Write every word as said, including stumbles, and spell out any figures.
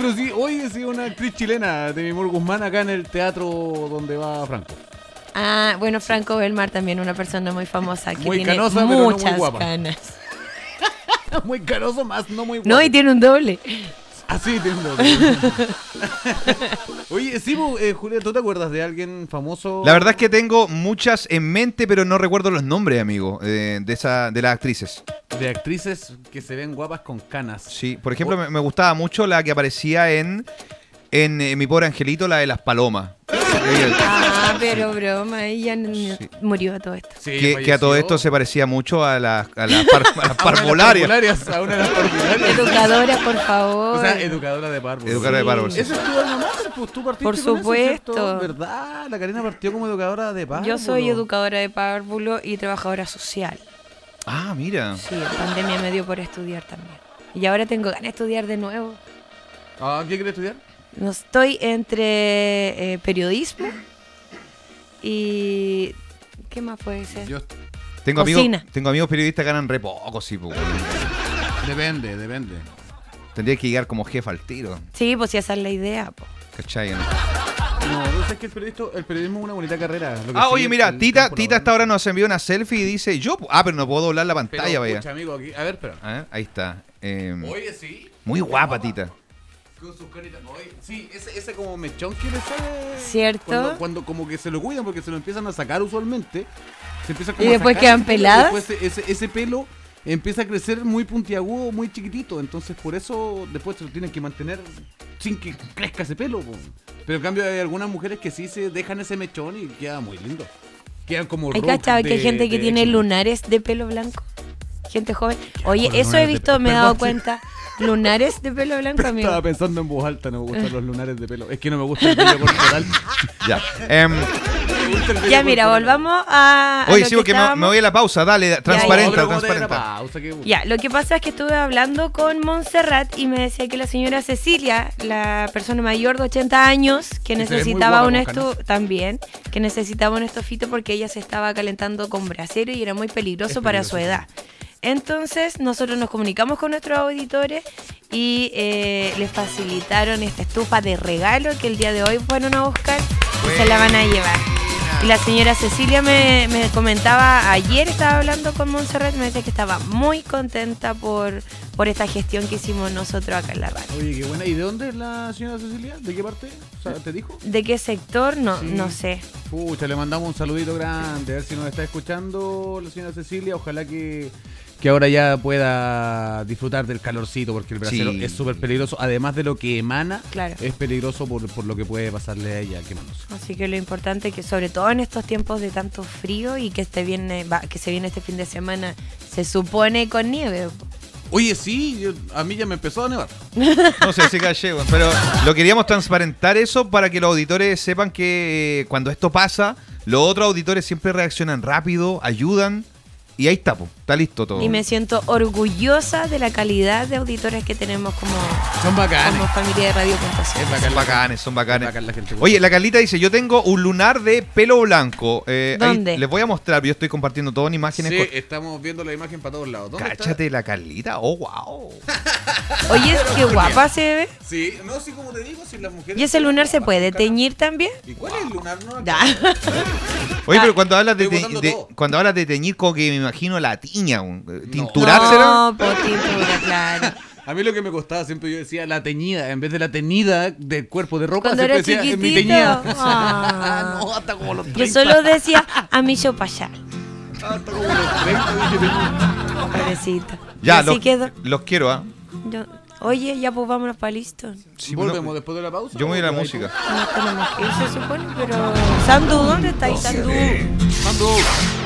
pero sí, hoy sí una actriz chilena, Demi Moore Guzmán, acá en el teatro donde va Franco. Ah, bueno, Franco Belmar también, una persona muy famosa que Muy tiene canosa, pero no muy muchas guapa. canas. Muy canoso, más no muy guapo. No, y tiene un doble. Ah, sí, tiene un doble. Oye, sí, eh, Julia, ¿tú te acuerdas de alguien famoso? La verdad es que tengo muchas en mente, pero no recuerdo los nombres, amigo, eh, de esa, de las actrices. De actrices que se ven guapas con canas. Sí, por ejemplo, me, me gustaba mucho la que aparecía en, en eh, Mi Pobre Angelito, la de las palomas. Ah, pero broma, ella n- Sí. murió a todo esto. Sí, Que, que a falleció. todo esto se parecía mucho a las a las par- a las A una de las parvularias. parvularias, A una de las parvularias. Educadora, por favor. O sea, educadora de párvulos. Educadora de párvulos, sí. Eso es tu alma mater, pues tú partiste Por con eso, supuesto. ¿cierto? ¿Verdad? La Karina partió como educadora de párvulos. Yo soy educadora de párvulo y trabajadora social. Ah, mira. Sí, la pandemia me dio por estudiar también. Y ahora tengo ganas de estudiar de nuevo. Ah, ¿qué quieres estudiar? No estoy entre eh, periodismo y... ¿Qué más puede ser? Yo... Tengo amigos, Cocina. tengo amigos periodistas que ganan re poco, sí, pues. Depende, depende. Tendría que llegar como jefa al tiro, Sí, pues si esa es la idea. Po. ¿cachai? No, tú sabes que el periodismo, el periodismo es una bonita carrera. Lo que Ah, sí, oye, mira, el Tita, campo Tita laboral. hasta ahora nos envió una selfie y dice, yo, ah, pero no puedo doblar la Pero, pantalla, vaya. escucha, amigo, aquí... A ver, espera. A ver, ahí está. Eh, Oye, sí. muy guapa, Tita. Con sus caritas. Oye, sí, ese, ese como mechón que le sale. ¿Cierto? Cuando, cuando como que se lo cuidan porque se lo empiezan a sacar usualmente. Se empieza como ¿Y a después sacar quedan ese pelo, peladas? Después ese, ese pelo empieza a crecer muy puntiagudo, muy chiquitito. Entonces por eso después se lo tienen que mantener sin que crezca ese pelo. Po. Pero en cambio hay algunas mujeres que sí se dejan ese mechón y queda muy lindo. Quedan como ¿Hay rock cachado que hay de- gente que de tiene X-Men. lunares de pelo blanco? Gente joven. Oye, con eso he lunares de visto, pelo. me he dado Perdón, sí. cuenta. Lunares de pelo blanco, amigo. Estaba pensando en voz alta, no me gustan los lunares de pelo. Es que no me gusta el vello corporal. Ya. Em, Me gusta el vello Ya, mira, corporal. volvamos a. a oye, lo sí, que porque me, estábamos. me voy a la pausa, dale, No, transparenta, pero ¿cómo te da la transparenta. pausa? ¿Qué? Ya, lo que pasa es que estuve hablando con Montserrat y me decía que la señora Cecilia, la persona mayor de ochenta años, que se ve muy necesitaba guapa un con esto también, que necesitaba un estofito porque ella se estaba calentando con brasero y era muy peligroso Es para peligroso, su edad. Entonces nosotros nos comunicamos con nuestros auditores y eh, les facilitaron esta estufa de regalo que el día de hoy fueron a buscar y se la van a llevar. Y la señora Cecilia me, me comentaba, ayer estaba hablando con Montserrat, me decía que estaba muy contenta por, por esta gestión que hicimos nosotros acá en la radio. Oye, qué buena. ¿Y de dónde es la señora Cecilia? ¿De qué parte? O sea, ¿te dijo? ¿De qué sector? No, Sí. no sé. Pucha, le mandamos un saludito grande. A ver si nos está escuchando la señora Cecilia. Ojalá que, que ahora ya pueda disfrutar del calorcito, porque el brasero Sí. es súper peligroso. Además de lo que emana, Claro. es peligroso por, por lo que puede pasarle a ella quemándose. Así que lo importante es que sobre todo en estos tiempos de tanto frío y que este viene, va, que se viene este fin de semana, se supone con nieve. Oye, sí, yo- a mí ya me empezó a nevar. No sé si caché, weón, pero lo queríamos transparentar eso para que los auditores sepan que eh, cuando esto pasa, los otros auditores siempre reaccionan rápido, ayudan y ahí está, po, está listo todo. Y me siento orgullosa de la calidad de auditores que tenemos como, Son bacanes. como familia de Radio Punto C. Es bacán. Son bacanes, son bacanes. Es bacán la gente. Oye, la Carlita dice, yo tengo un lunar de pelo blanco. Eh, ahí ¿Dónde? les voy a mostrar, yo estoy compartiendo todo en imágenes. Sí, con- estamos viendo la imagen para todos lados. ¿Dónde está? Cáchate la Carlita, oh, wow. Oye, qué guapa se ve. Sí, no, sí, como te digo, si las mujeres... ¿Y ese lunar se puede teñir? teñir también? ¿Y cuál es el lunar? No, Ya. Oye, Ah, pero cuando hablas de, estoy te- botando de- todo. cuando hablas de teñir, como que me imagino la tiña, un- eh, tinturársela. No, por tintura, claro. A mí lo que me costaba siempre yo decía la teñida, en vez de la teñida del cuerpo de ropa, Cuando siempre era decía "Es mi chiquitito". teñida. Ah. No, hasta como los Yo treinta. solo decía a mi chopayá, Hasta como los treinta dije teñida. pobrecita. Ya, Y así los, quedó. los quiero, ¿ah? Yo- oye, ya pues vámonos para Liston. Sí, bueno, Volvemos después de la pausa. yo me voy a ir a la ¿O música. No tenemos que ir, se supone, pero... Sandu, ¿dónde está ahí, Sandu? Sandu.